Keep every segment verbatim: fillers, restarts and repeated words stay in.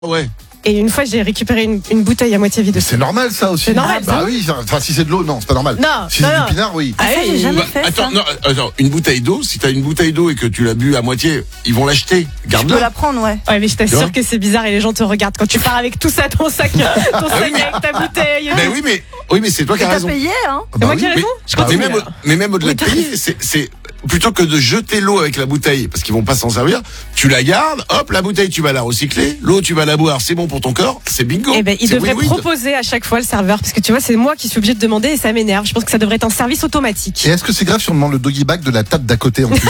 Ouais. Et une fois, j'ai récupéré une, une bouteille à moitié vide. C'est normal ça aussi. C'est normal, Bah ça. oui, enfin si c'est de l'eau, non, c'est pas normal. Non, Si non, c'est non. du pinard, oui. Ah, ça, j'ai jamais Bah, fait attends, ça. non, attends, une bouteille d'eau, si t'as une bouteille d'eau et que tu l'as bu à moitié, ils vont l'acheter. Tu Garde-la. peux la prendre, ouais. Ouais, mais je Tu vois t'assure que c'est bizarre et les gens te regardent quand tu pars avec tout ça, ton sac, ton sac avec ta bouteille. Mais oui, mais, oui, mais c'est toi qui Et as t'as raison. payé, hein. C'est moi oui. qui ai raison. Je Mais continue. même, alors. mais même au-delà Oui, de t'as payer, c'est, c'est, plutôt que de jeter l'eau avec la bouteille, parce qu'ils vont pas s'en servir, tu la gardes, hop, la bouteille, tu vas la recycler, l'eau, tu vas la boire, c'est bon pour ton corps, c'est bingo. Eh ben, il C'est devrait win-win. proposer à chaque fois le serveur, parce que tu vois, c'est moi qui suis obligée de demander et ça m'énerve. Je pense que ça devrait être un service automatique. Et est-ce que c'est grave si on demande le doggy bag de la table d'à côté en plus?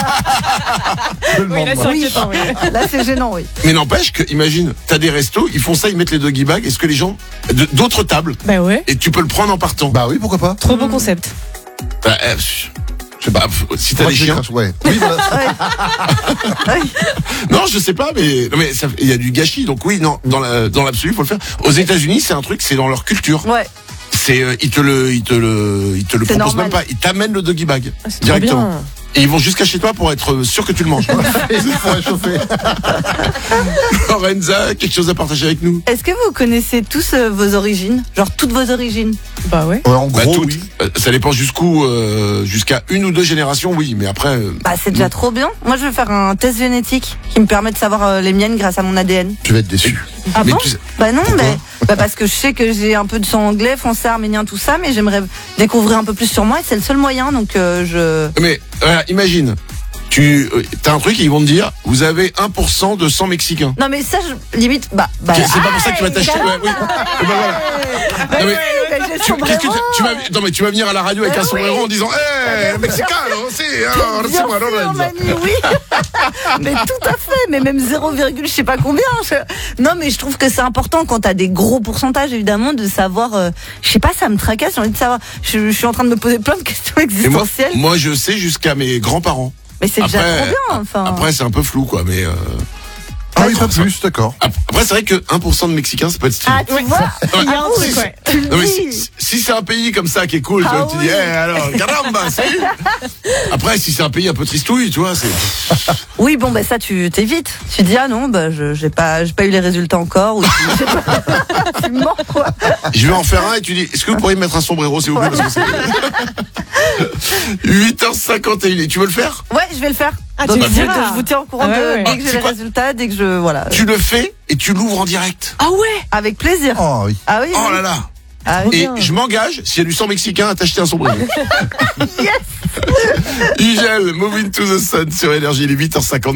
Je le Oui, là, demande, c'est moi. inquiétant, oui. Là, c'est gênant, oui. Mais n'empêche que, imagine, t'as des restos, ils font ça, ils mettent les doggy bags, est-ce que les gens, de- d'autres tables, Bah ouais. et tu peux le prendre en partant. Bah oui, pourquoi pas? Trop beau concept. Bah, euh, je sais pas, si t'as Moi, des je chiens. crache, ouais. Oui, voilà. Ouais. Non, je sais pas, mais, non, mais ça- il y a du gâchis, donc oui, non, dans la, dans l'absolu, faut le faire. Aux États-Unis, c'est un truc, c'est dans leur culture. Ouais. C'est, euh, ils te le, ils te le, ils te le C'est proposent normal. même pas. Ils t'amènent le doggy bag Ah, c'est trop directement. bien. Et ils vont jusqu'à chez toi pour être sûr que tu le manges. Et c'est pour réchauffer. Lorenza, quelque chose à partager avec nous? Est-ce que vous connaissez tous euh, vos origines? Genre toutes vos origines? Bah ouais. Ouais, en Bah, gros, toutes. oui. Euh, Ça dépend jusqu'où, euh, jusqu'à une ou deux générations, oui, mais après. euh, Bah, c'est déjà trop bien. Moi, je vais faire un test génétique qui me permet de savoir euh, les miennes grâce à mon A D N. Tu vas être déçu. Ah mais bon? tu sais- Bah non, Pourquoi mais bah parce que je sais que j'ai un peu de sang anglais, français, arménien, tout ça, mais j'aimerais découvrir un peu plus sur moi et c'est le seul moyen, donc euh, je. Mais euh, imagine, tu, euh, t'as un truc et ils vont te dire, vous avez un pour cent de sang mexicain. Non mais ça, je, limite, bah, bah. C'est c'est pas pour ça que tu vas t'acheter. Ah, Ouais, oui. Eh ben voilà. bah Non, mais- oui, bah, j'ai Tu, qu'est-ce que tu, sombrero. tu vas, non mais tu vas venir à la radio avec Mais un sombrero en disant, hé, mexicain, c'est, alors, Bien c'est moi, sûr, Lorenza. Manu, oui. Mais tout à fait, mais même zéro, je sais pas combien. je- Non, mais je trouve que c'est important quand t'as des gros pourcentages, évidemment, de savoir. euh, Je sais pas, ça me tracasse. J'ai envie de savoir. Je, je suis en train de me poser plein de questions Et moi, existentielles. moi, je sais jusqu'à mes grands-parents. mais c'est déjà après- trop bien. Enfin. Après, c'est un peu flou, quoi, mais, euh, Ah oui, pas plus, d'accord. après, c'est vrai que un pour cent de Mexicains, ça peut être stylé. Ah, tu Ouais. vois. Il y a un Ah, truc, oui, ouais. Tu le Non, mais dis. si, si c'est un pays comme ça qui est cool, tu, Ah vois, tu oui. dis, eh, alors, caramba, salut. Après, si c'est un pays un peu tristouille, tu vois, c'est, Oui, bon, bah ça, tu t'évites. Tu dis, ah non, bah je j'ai pas, j'ai pas eu les résultats encore. Ou tu, j'ai pas- tu mens, quoi. je vais en faire un et tu dis, est-ce que vous pourriez me mettre un sombrero, s'il vous plaît, parce que c'est huit heures cinquante et un, et tu veux le faire? Ouais, je vais le faire. Ah, tu Donc, me je, diras. je vous tiens au courant Ah ouais, de- ouais. dès Ah, que c'est j'ai les quoi résultats, dès que je, voilà. Tu le fais et tu l'ouvres en direct. Ah ouais. Avec plaisir. Oh oui. Ah oui. Oh oui. là là. Ah oui. Et bien. je m'engage, s'il y a du sang mexicain, à t'acheter un sombrero. Yes. Igel, Moving to the Sun sur Énergie, il est huit heures cinquante.